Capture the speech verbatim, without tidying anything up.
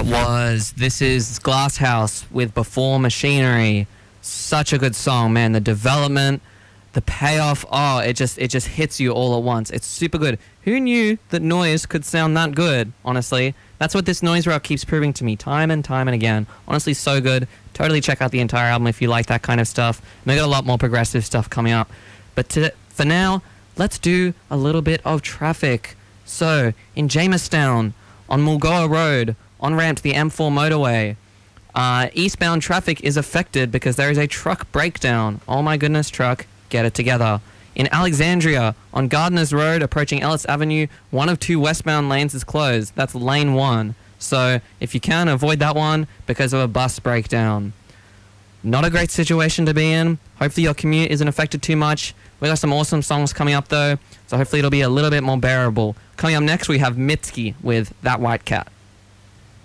was This Is Glass House with Before Machinery. Such a good song, man. The development, the payoff, oh, it just it just hits you all at once. It's super good. Who knew that noise could sound that good, honestly? That's what this noise rock keeps proving to me time and time and again. Honestly, so good. Totally check out the entire album if you like that kind of stuff. And they got a lot more progressive stuff coming up. But to, for now, let's do a little bit of traffic. So, in Jamestown, on Mulgoa Road, on ramp to the M four motorway, uh, eastbound traffic is affected because there is a truck breakdown. Oh my goodness, truck, get it together. In Alexandria, on Gardeners Road, approaching Ellis Avenue, one of two westbound lanes is closed. That's lane one. So, if you can, avoid that one because of a bus breakdown. Not a great situation to be in. Hopefully your commute isn't affected too much. We got some awesome songs coming up though, so hopefully it'll be a little bit more bearable. Coming up next, we have Mitski with That White Cat.